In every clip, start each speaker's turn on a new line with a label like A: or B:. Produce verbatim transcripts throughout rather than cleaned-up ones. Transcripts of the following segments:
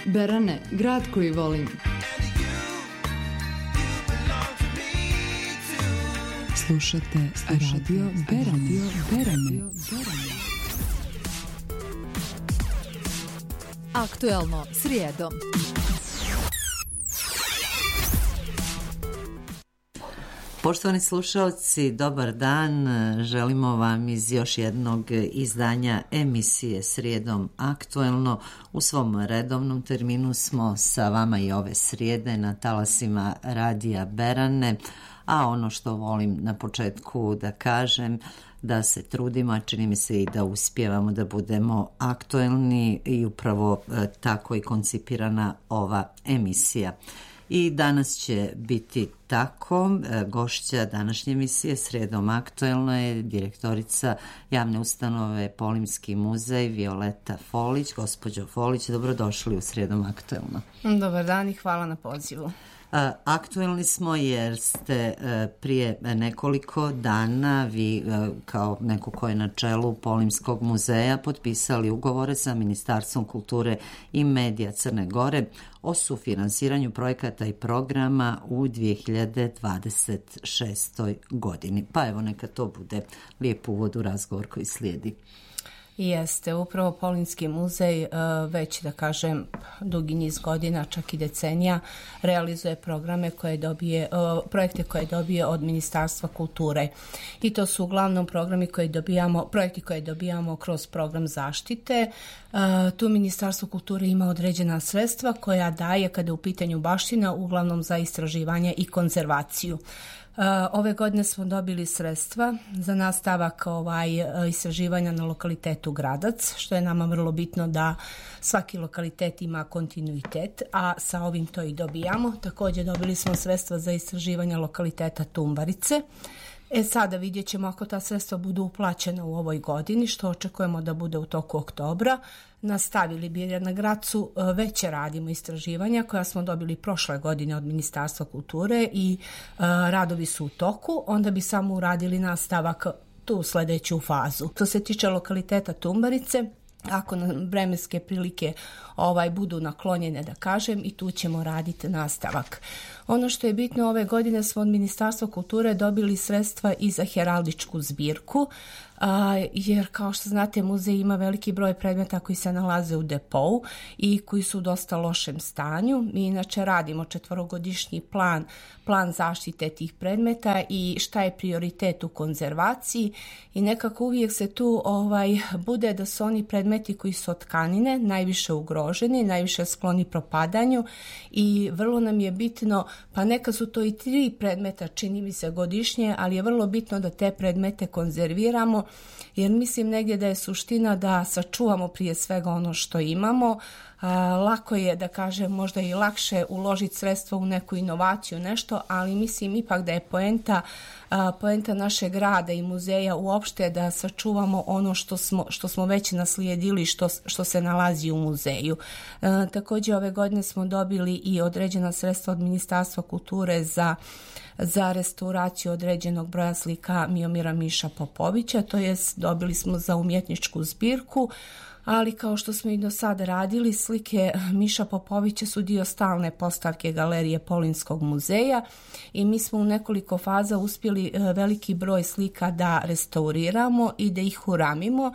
A: Berane, grad koji volim.
B: Slušate Radio Berane. Berane.
C: Aktuelno srijedom.
D: Poštovani slušalci, dobar dan. Želimo vam iz još jednog izdanja emisije Srijedom aktuelno. U svom redovnom terminu smo sa vama i ove srijede na talasima Radija Berane, a ono što volim na početku da kažem, da se trudimo, a čini mi se i da uspijevamo da budemo aktuelni i upravo tako i koncipirana ova emisija. I danas će biti tako. Gošća današnje emisije Srijedom aktuelno je direktorica javne ustanove Polimski muzej Violeta Folić. Gospođo Folić, dobrodošli u Srijedom aktuelno.
E: Dobar dan i hvala na pozivu.
D: Aktuelni smo jer ste prije nekoliko dana vi kao neko ko je na čelu Polimskog muzeja potpisali ugovore sa Ministarstvom kulture i medija Crne Gore o sufinansiranju projekata i programa u dvije hiljade dvadeset šestoj godini. Pa evo neka to bude lijep uvod u razgovor koji slijedi.
E: Jeste, upravo Polimski muzej već, da kažem, dugi niz godina, čak i decenija, realizuje programe koje dobije, projekte koje dobije od Ministarstva kulture. I to su uglavnom programi koje dobijamo, projekti koje dobijamo kroz program zaštite. Tu Ministarstvo kulture ima određena sredstva koja daje, kada je u pitanju baština, uglavnom za istraživanje i konzervaciju. Ove godine smo dobili sredstva za nastavak ovaj, istraživanja na lokalitetu Gradac, što je nama vrlo bitno da svaki lokalitet ima kontinuitet, a sa ovim to i dobijamo. Također dobili smo sredstva za istraživanje lokaliteta Tumbarice. E sada vidjet ćemo ako ta sredstva budu uplaćena u ovoj godini, što očekujemo da bude u toku oktobra. Nastavili bi jer na Gracu već radimo istraživanja koja smo dobili prošle godine od Ministarstva kulture i uh, radovi su u toku, onda bi samo uradili nastavak tu sljedeću fazu. Što se tiče lokaliteta Tumbarice, ako nam vremenske prilike ovaj budu naklonjene, da kažem, i tu ćemo raditi nastavak. Ono što je bitno, ove godine smo od Ministarstva kulture dobili sredstva i za heraldičku zbirku, a, jer kao što znate muzej ima veliki broj predmeta koji se nalaze u depou i koji su u dosta lošem stanju. Mi inače radimo četvorogodišnji plan, plan zaštite tih predmeta i šta je prioritet u konzervaciji i nekako uvijek se tu ovaj, bude da su oni predmeti koji su od tkanine najviše ugroženi, najviše skloni propadanju i vrlo nam je bitno, pa neka su to i tri predmeta čini mi se godišnje, ali je vrlo bitno da te predmete konzerviramo jer mislim negdje da je suština da sačuvamo prije svega ono što imamo. A, lako je da kažem možda i lakše uložiti sredstvo u neku inovaciju, nešto, ali mislim ipak da je poenta, a, poenta našeg rada i muzeja uopšte da sačuvamo ono što smo, što smo već naslijedili, što, što se nalazi u muzeju. A, također ove godine smo dobili i određena sredstva od Ministarstva kulture za za restauraciju određenog broja slika Miomira Miša Popovića, to jest dobili smo za umjetničku zbirku, ali kao što smo i do sada radili, slike Miša Popovića su dio stalne postavke Galerije Polimskog muzeja i mi smo u nekoliko faza uspjeli veliki broj slika da restauriramo i da ih uramimo,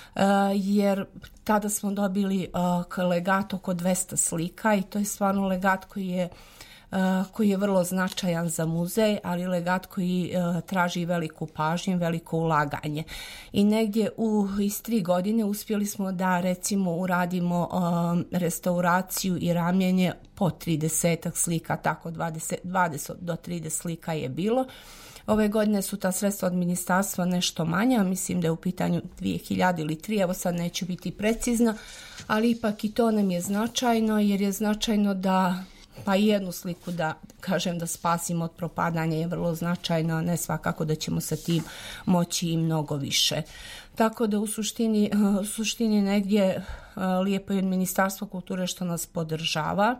E: jer tada smo dobili legat oko dvesta slika i to je stvarno legat koji je koji je vrlo značajan za muzej, ali legat koji uh, traži veliku pažnju, veliko ulaganje. I negdje u iz tri godine uspjeli smo da recimo uradimo um, restauraciju i ramljenje po tridesetak slika, tako dvadeset, dvadeset do trideset slika je bilo. Ove godine su ta sredstva od ministarstva nešto manja, mislim da je u pitanju dvije hiljade ili tri, evo sad neću biti precizna, ali ipak i to nam je značajno jer je značajno da pa i jednu sliku da kažem da spasimo od propadanja je vrlo značajno, a ne svakako da ćemo sa tim moći i mnogo više. Tako da u suštini, u suštini negdje lijepo je Ministarstvo kulture što nas podržava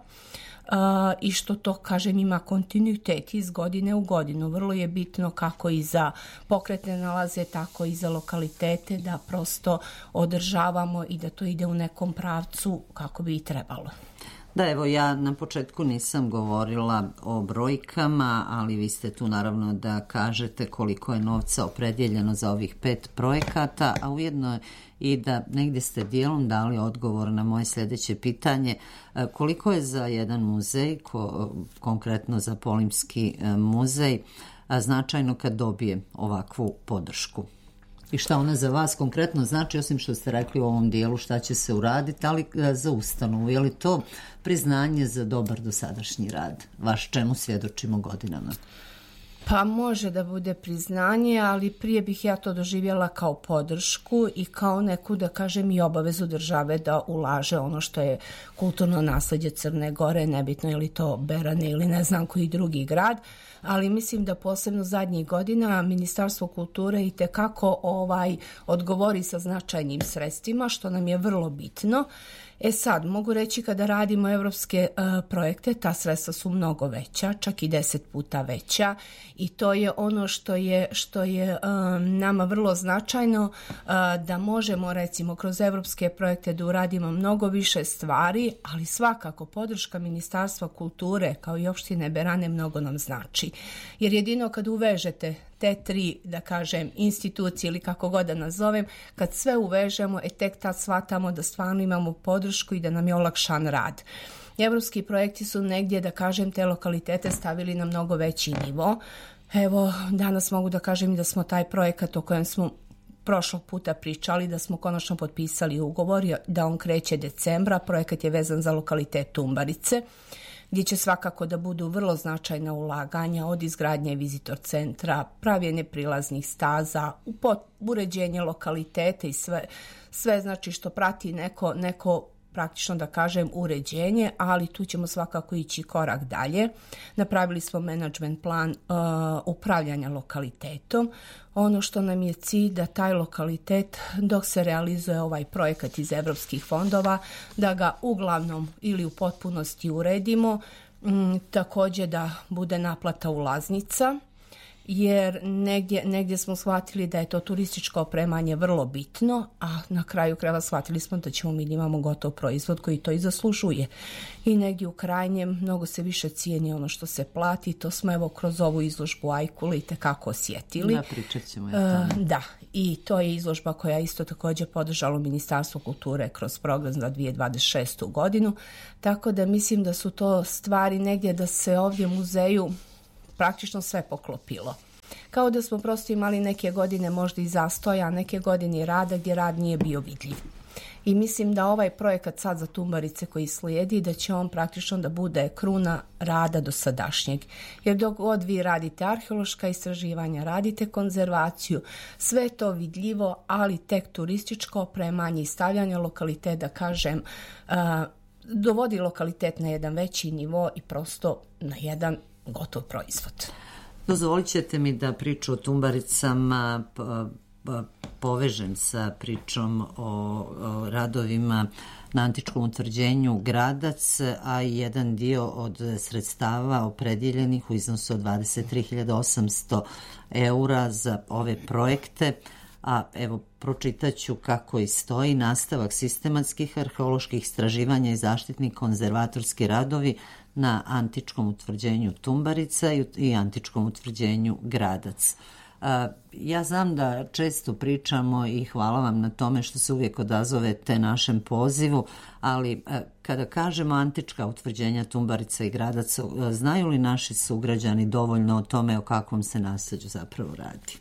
E: i što to, kažem, ima kontinuitet iz godine u godinu. Vrlo je bitno kako i za pokretne nalaze, tako i za lokalitete da prosto održavamo i da to ide u nekom pravcu kako bi i trebalo.
D: Da, evo ja na početku nisam govorila o brojkama, ali vi ste tu naravno da kažete koliko je novca opredjeljeno za ovih pet projekata, a ujedno i da negdje ste dijelom dali odgovor na moje sljedeće pitanje. Koliko je za jedan muzej, ko, konkretno za Polimski muzej, značajno kad dobije ovakvu podršku? I šta ona za vas konkretno znači, osim što ste rekli u ovom dijelu šta će se uraditi, ali za ustanovu, je li to priznanje za dobar dosadašnji rad, vaš čemu svjedočimo godinama?
E: Pa može da bude priznanje, ali prije bih ja to doživjela kao podršku i kao neku, da kažem, i obavezu države da ulaže ono što je kulturno nasleđe Crne Gore, nebitno je li to Berane ili ne znam koji drugi grad, ali mislim da posebno zadnjih godina Ministarstvo kulture itekako ovaj odgovori sa značajnim sredstvima, što nam je vrlo bitno. E sad, mogu reći kada radimo evropske uh, projekte, ta sredstva su mnogo veća, čak i deset puta veća i to je ono što je, što je um, nama vrlo značajno uh, da možemo recimo kroz evropske projekte da uradimo mnogo više stvari, ali svakako podrška Ministarstva kulture kao i opštine Berane mnogo nam znači. Jer jedino kad uvežete te tri, da kažem, institucije ili kako god da nazovem, kad sve uvežemo, e tek tad shvatamo da stvarno imamo podršku i da nam je olakšan rad. Evropski projekti su negdje, da kažem, te lokalitete stavili na mnogo veći nivo. Evo, danas mogu da kažem i da smo taj projekat o kojem smo prošlog puta pričali, da smo konačno potpisali ugovor, da on kreće decembra. Projekat je vezan za lokalitet Tumbarice, gdje će svakako da budu vrlo značajna ulaganja od izgradnje vizitor centra, pravljenje prilaznih staza, uređenje lokalitete i sve, sve znači što prati neko, neko praktično da kažem uređenje, ali tu ćemo svakako ići korak dalje. Napravili smo management plan uh, upravljanja lokalitetom. Ono što nam je cilj da taj lokalitet dok se realizuje ovaj projekat iz evropskih fondova, da ga uglavnom ili u potpunosti uredimo, m, također da bude naplata ulaznica, jer negdje, negdje smo shvatili da je to turističko opremanje vrlo bitno, a na kraju krajeva shvatili smo da ćemo mi da imamo gotov proizvod koji to i zaslužuje. I negdje u krajnjem mnogo se više cijeni ono što se plati, to smo evo kroz ovu izložbu Ajkule i tekako osjetili.
D: Da, pričat ćemo je tamo.
E: Uh, da, i to je izložba koja isto također podržalo Ministarstvo kulture kroz program za dvije tisuće dvadeset šestu godinu, tako da mislim da su to stvari negdje da se ovdje muzeju praktično sve poklopilo. Kao da smo prosto imali neke godine možda i zastoja, neke godine rada gdje rad nije bio vidljiv. I mislim da ovaj projekat sad za Tumbarice koji slijedi, da će on praktično da bude kruna rada do sadašnjeg. Jer dok god vi radite arheološka istraživanja, radite konzervaciju, sve je to vidljivo, ali tek turističko opremanje i stavljanje lokaliteta, da kažem, uh, dovodi lokalitet na jedan veći nivo i prosto na jedan gotov proizvod.
D: Dozvolit ćete mi da priču o Tumbaricama povežem sa pričom o, o radovima na antičkom utvrđenju Gradac, a i jedan dio od sredstava opredjeljenih u iznosu od dvadeset tri hiljade osamsto eura za ove projekte. A evo, pročitat ću kako i stoji: nastavak sistematskih arheoloških istraživanja i zaštitni konzervatorski radovi na antičkom utvrđenju Tumbarica i antičkom utvrđenju Gradac. Ja znam da često pričamo i hvala vam na tome što se uvijek odazovete našem pozivu, ali kada kažemo antička utvrđenja Tumbarica i Gradac, znaju li naši sugrađani dovoljno o tome o kakvom se nasleđu zapravo radi?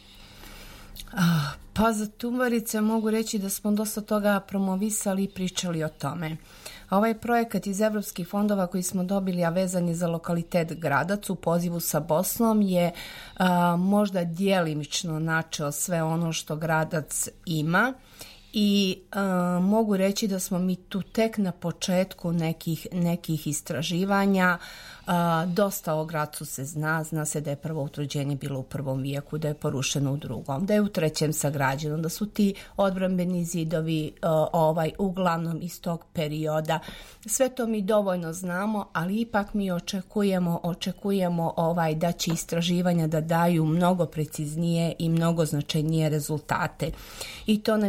E: Pa za Tumbarice mogu reći da smo dosta toga promovisali i pričali o tome. Ovaj projekat iz evropskih fondova koji smo dobili, a vezan je za lokalitet Gradac u pozivu sa Bosnom, je a, možda djelimično načeo sve ono što Gradac ima i a, mogu reći da smo mi tu tek na početku nekih, nekih istraživanja. A, dosta o Gradcu se zna, zna se da je prvo utvrđenje bilo u prvom vijeku, da je porušeno u drugom, da je u trećem sagrađeno, da su ti odbrambeni zidovi a, ovaj, uglavnom iz tog perioda. Sve to mi dovoljno znamo, ali ipak mi očekujemo, očekujemo ovaj, da će istraživanja da daju mnogo preciznije i mnogo značajnije rezultate. I to nam je cilj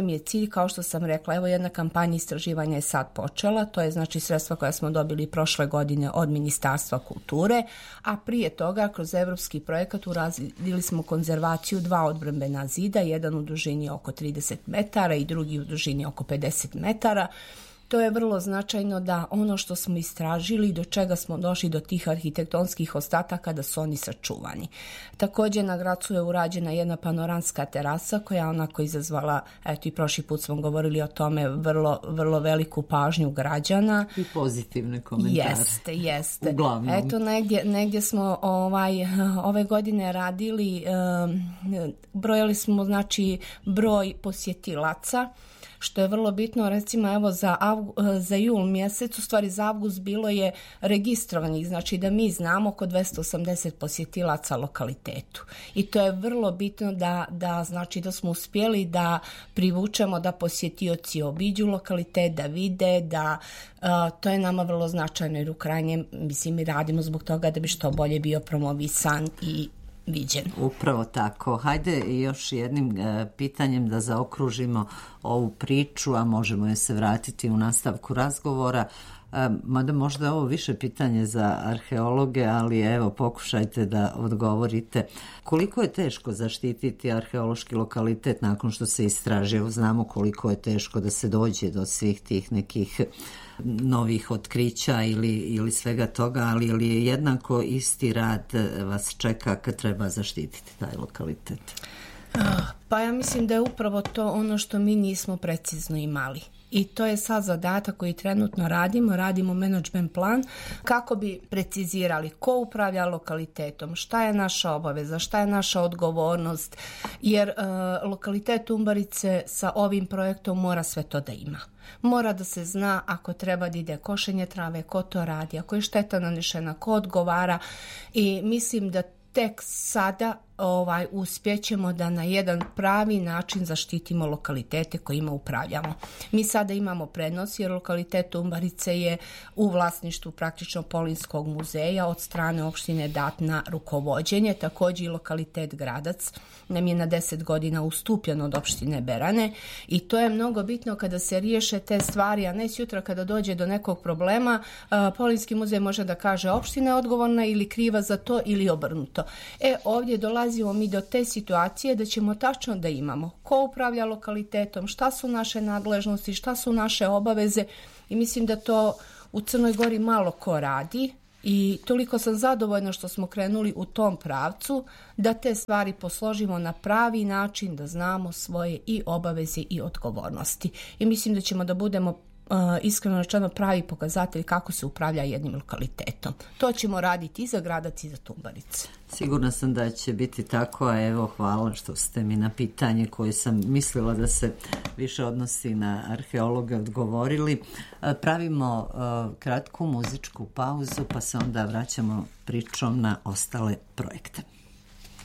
E: kao što sam rekla, evo jedna kampanja istraživanja je sad počela, to je znači sredstva koja smo dobili prošle godine od Ministarstva kulture, a prije toga kroz evropski projekat uradili smo konzervaciju dva odbrambena zida, jedan u dužini oko trideset metara i drugi u dužini oko pedeset metara. To je vrlo značajno da ono što smo istražili, do čega smo došli do tih arhitektonskih ostataka, da su oni sačuvani. Također na Gracu je urađena jedna panoramska terasa koja je onako izazvala, eto i prošli put smo govorili o tome, vrlo, vrlo veliku pažnju građana.
D: I pozitivne komentare.
E: Jeste, jeste.
D: Uglavnom.
E: Eto negdje, negdje smo ovaj, ove godine radili, um, brojali smo znači broj posjetilaca, što je vrlo bitno, recimo evo za, avgu, za jul mjesec, u stvari za avgust bilo je registrovanih, znači da mi znamo oko dvesta osamdeset posjetilaca lokalitetu. I to je vrlo bitno da, da znači da smo uspjeli da privučemo da posjetioci obiđu lokalitet, da vide, da uh, to je nama vrlo značajno jer u krajnjem, mislim, mi radimo zbog toga da bi što bolje bio promovisan i viđen.
D: Upravo tako. Hajde još jednim e, pitanjem da zaokružimo ovu priču, a možemo je se vratiti u nastavku razgovora. E, mada možda je ovo više pitanje za arheologe, ali evo pokušajte da odgovorite. Koliko je teško zaštititi arheološki lokalitet nakon što se istraži? Evo znamo koliko je teško da se dođe do svih tih nekih novih otkrića ili, ili svega toga, ali ili je jednako isti rad vas čeka kad treba zaštititi taj lokalitet?
E: Pa ja mislim da je upravo to ono što mi nismo precizno imali. I to je sad zadatak koji trenutno radimo, radimo management plan kako bi precizirali ko upravlja lokalitetom, šta je naša obaveza, šta je naša odgovornost, jer e, lokalitet Umbarice sa ovim projektom mora sve to da ima. Mora da se zna ako treba da ide košenje trave, ko to radi, ako je šteta nanešena, ko odgovara i mislim da tek sada ovaj, uspjećemo da na jedan pravi način zaštitimo lokalitete kojima upravljamo. Mi sada imamo prednost jer lokalitet Umbarice je u vlasništvu praktično Polinskog muzeja od strane opštine dat na rukovođenje, također i lokalitet Gradac nam je na deset godina ustupljen od opštine Berane i to je mnogo bitno kada se riješe te stvari, a ne sutra kada dođe do nekog problema, Polinski muzej može da kaže opština je odgovorna ili kriva za to ili obrnuto. E, ovdje dolazimo mi do te situacije da ćemo tačno da imamo ko upravlja lokalitetom, šta su naše nadležnosti, šta su naše obaveze i mislim da to u Crnoj Gori malo ko radi i toliko sam zadovoljna što smo krenuli u tom pravcu da te stvari posložimo na pravi način, da znamo svoje i obaveze i odgovornosti. I mislim da ćemo da budemo Uh, iskreno rečeno pravi pokazatelj kako se upravlja jednim lokalitetom. To ćemo raditi i za Gradac i za Umbarice.
D: Sigurna sam da će biti tako, a evo hvala što ste mi na pitanje koje sam mislila da se više odnosi na arheologe odgovorili. Uh, pravimo uh, kratku muzičku pauzu pa se onda vraćamo pričom na ostale projekte.